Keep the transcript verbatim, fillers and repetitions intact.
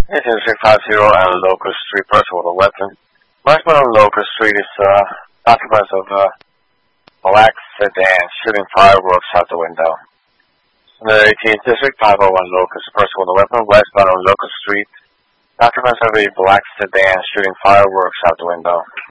This is six five zero and Locust Street, person with a weapon. Westbound on Locust Street is uh, occupants of a black sedan shooting fireworks out the window. In the eighteenth District, five oh one Locust, person with a weapon. Westbound on Locust Street, occupants of a black sedan shooting fireworks out the window.